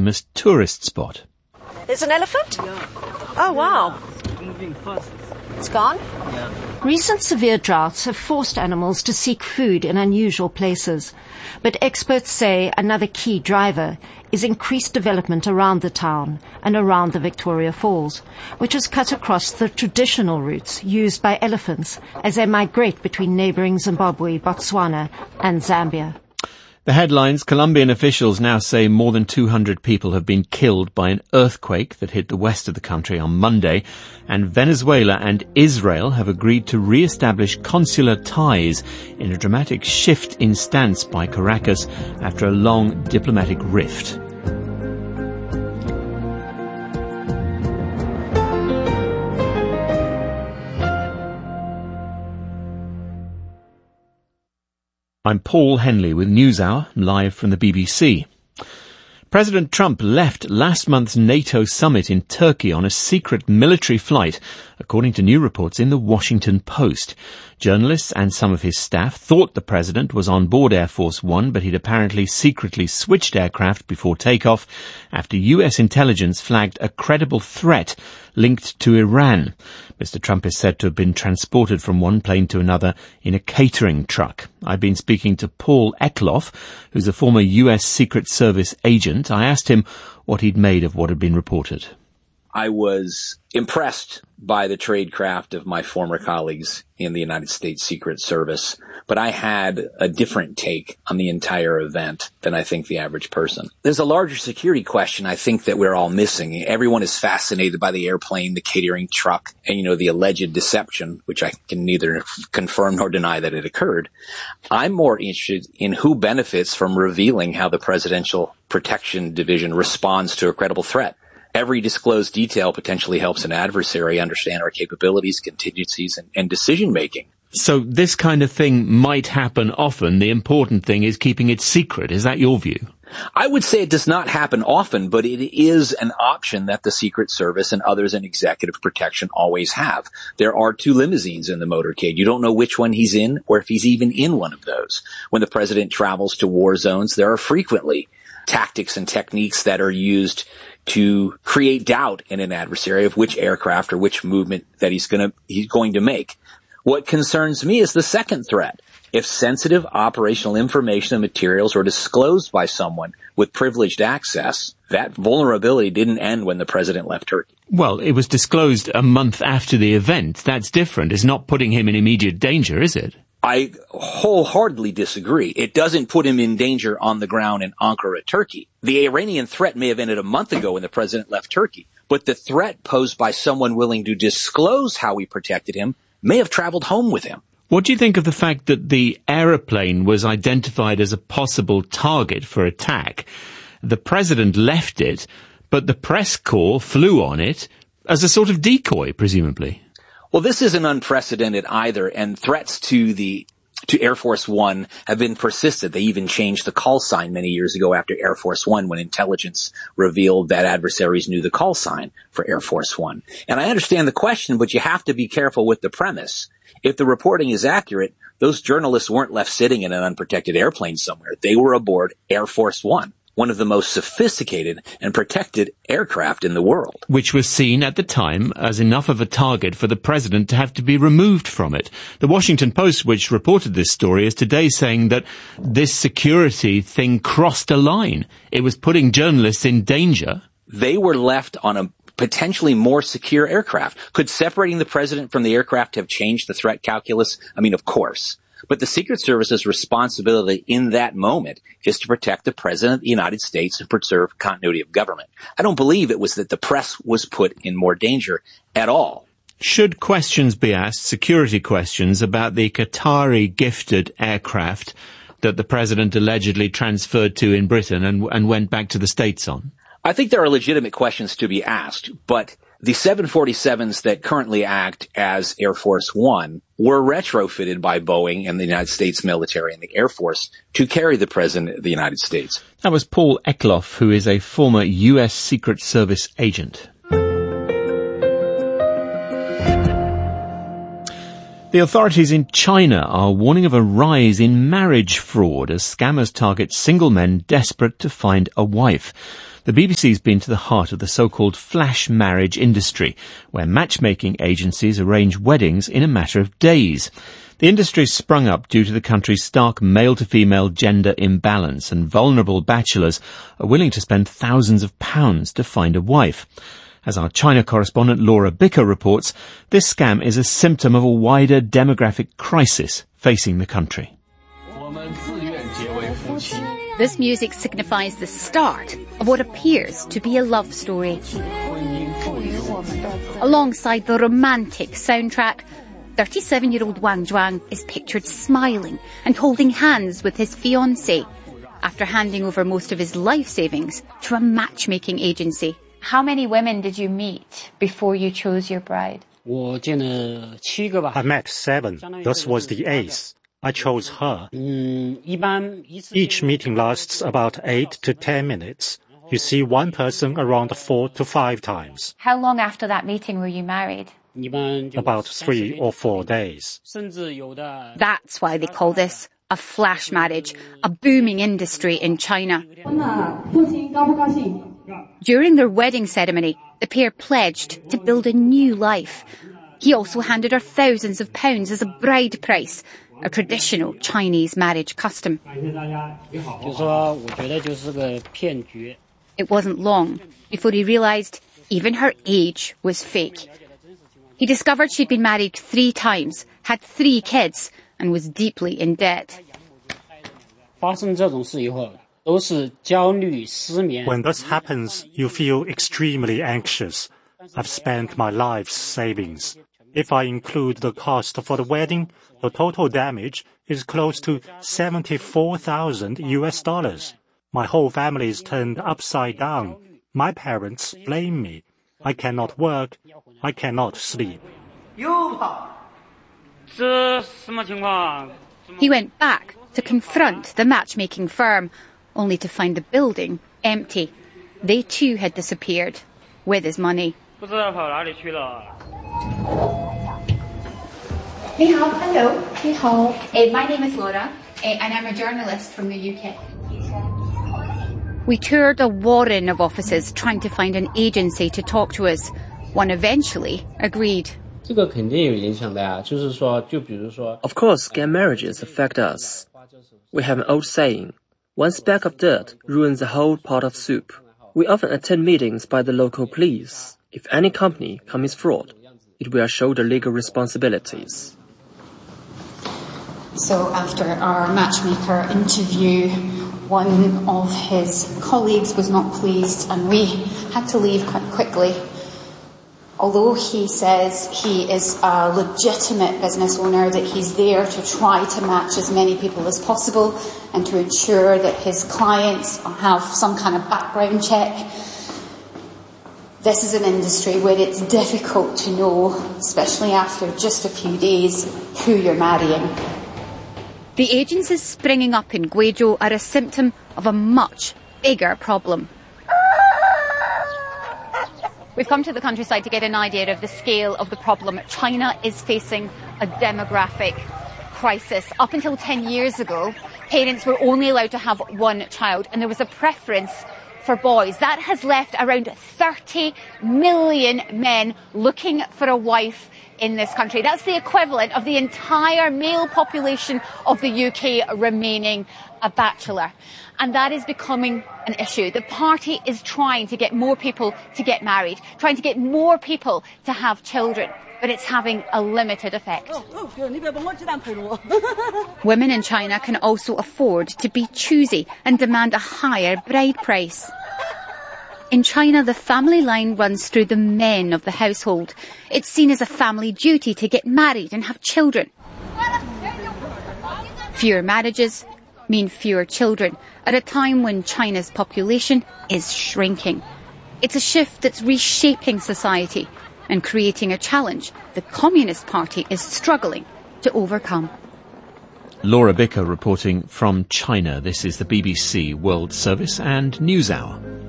famous tourist spot. There's an elephant? Yeah. Oh, wow. Moving fast. It's gone? Yeah. Recent severe droughts have forced animals to seek food in unusual places. But experts say another key driver is increased development around the town and around the Victoria Falls, which has cut across the traditional routes used by elephants as they migrate between neighbouring Zimbabwe, Botswana and Zambia. The headlines: Colombian officials now say more than 200 people have been killed by an earthquake that hit the west of the country on Monday, and Venezuela and Israel have agreed to re-establish consular ties in a dramatic shift in stance by Caracas after a long diplomatic rift. I'm Paul Henley with NewsHour, live from the BBC. President Trump left last month's NATO summit in Turkey on a secret military flight, according to new reports in the Washington Post. Journalists and some of his staff thought the president was on board Air Force One, but he'd apparently secretly switched aircraft before takeoff after US intelligence flagged a credible threat linked to Iran. Mr. Trump is said to have been transported from one plane to another in a catering truck. I've been speaking to Paul Eklof, who's a former US Secret Service agent. I asked him what he'd made of what had been reported. I was impressed by the tradecraft of my former colleagues in the United States Secret Service, but I had a different take on the entire event than I think the average person. There's a larger security question I think that we're all missing. Everyone is fascinated by the airplane, the catering truck, and, the alleged deception, which I can neither confirm nor deny that it occurred. I'm more interested in who benefits from revealing how the Presidential Protection Division responds to a credible threat. Every disclosed detail potentially helps an adversary understand our capabilities, contingencies, and decision-making. So this kind of thing might happen often. The important thing is keeping it secret. Is that your view? I would say it does not happen often, but it is an option that the Secret Service and others in executive protection always have. There are two limousines in the motorcade. You don't know which one he's in or if he's even in one of those. When the president travels to war zones, there are frequently tactics and techniques that are used to create doubt in an adversary of which aircraft or which movement that he's going to make. What concerns me is the second threat. If sensitive operational information and materials were disclosed by someone with privileged access, that vulnerability didn't end when the president left Turkey. Well, it was disclosed a month after the event. That's different. It's not putting him in immediate danger, is it? I wholeheartedly disagree. It doesn't put him in danger on the ground in Ankara, Turkey. The Iranian threat may have ended a month ago when the president left Turkey, but the threat posed by someone willing to disclose how we protected him may have traveled home with him. What do you think of the fact that the aeroplane was identified as a possible target for attack? The president left it, but the press corps flew on it as a sort of decoy, presumably. Well, this isn't unprecedented either, and threats to Air Force One have been persistent. They even changed the call sign many years ago after Air Force One when intelligence revealed that adversaries knew the call sign for Air Force One. And I understand the question, but you have to be careful with the premise. If the reporting is accurate, those journalists weren't left sitting in an unprotected airplane somewhere. They were aboard Air Force One, one of the most sophisticated and protected aircraft in the world. Which was seen at the time as enough of a target for the president to have to be removed from it. The Washington Post, which reported this story, is today saying that this security thing crossed a line. It was putting journalists in danger. They were left on a potentially more secure aircraft. Could separating the president from the aircraft have changed the threat calculus? I mean, of course. But the Secret Service's responsibility in that moment is to protect the President of the United States and preserve continuity of government. I don't believe it was that the press was put in more danger at all. Should questions be asked, security questions, about the Qatari-gifted aircraft that the President allegedly transferred to in Britain and went back to the States on? I think there are legitimate questions to be asked, but the 747s that currently act as Air Force One were retrofitted by Boeing and the United States military and the Air Force to carry the President of the United States. That was Paul Eklof, who is a former US Secret Service agent. The authorities in China are warning of a rise in marriage fraud as scammers target single men desperate to find a wife. The BBC's been to the heart of the so-called flash marriage industry, where matchmaking agencies arrange weddings in a matter of days. The industry sprung up due to the country's stark male-to-female gender imbalance, and vulnerable bachelors are willing to spend thousands of pounds to find a wife. As our China correspondent Laura Bicker reports, this scam is a symptom of a wider demographic crisis facing the country. This music signifies the start of what appears to be a love story. Alongside the romantic soundtrack, 37-year-old Wang Zhuang is pictured smiling and holding hands with his fiancée after handing over most of his life savings to a matchmaking agency. How many women did you meet before you chose your bride? I met 7. This was the 8th. I chose her. Each meeting lasts about 8 to 10 minutes. You see one person around 4 to 5 times. How long after that meeting were you married? About 3 or 4 days. That's why they call this a flash marriage, a booming industry in China. During their wedding ceremony, the pair pledged to build a new life. He also handed her thousands of pounds as a bride price, a traditional Chinese marriage custom. It wasn't long before he realised even her age was fake. He discovered she'd been married 3 times, had 3 kids, and was deeply in debt. When this happens, you feel extremely anxious. I've spent my life's savings. If I include the cost for the wedding, the total damage is close to $74,000. My whole family is turned upside down. My parents blame me. I cannot work. I cannot sleep. He went back to confront the matchmaking firm, only to find the building empty. They too had disappeared with his money. Hello. My name is Laura, and I'm a journalist from the UK. We toured a warren of offices trying to find an agency to talk to us. One eventually agreed. Of course, scam marriages affect us. We have an old saying, one speck of dirt ruins the whole pot of soup. We often attend meetings by the local police. If any company commits fraud, it will shoulder legal responsibilities. So after our matchmaker interview, one of his colleagues was not pleased and we had to leave quite quickly. Although he says he is a legitimate business owner, that he's there to try to match as many people as possible and to ensure that his clients have some kind of background check. This is an industry where it's difficult to know, especially after just a few days, who you're marrying. The agencies springing up in Guizhou are a symptom of a much bigger problem. We've come to the countryside to get an idea of the scale of the problem. China is facing a demographic crisis. Up until 10 years ago, parents were only allowed to have 1 child, and there was a preference for boys. That has left around 30 million men looking for a wife in this country. That's the equivalent of the entire male population of the UK remaining a bachelor. And that is becoming an issue. The party is trying to get more people to get married, trying to get more people to have children, but it's having a limited effect. Women in China can also afford to be choosy and demand a higher bride price. In China, the family line runs through the men of the household. It's seen as a family duty to get married and have children. Fewer marriages mean fewer children at a time when China's population is shrinking. It's a shift that's reshaping society and creating a challenge the Communist Party is struggling to overcome. Laura Bicker reporting from China. This is the BBC World Service and NewsHour.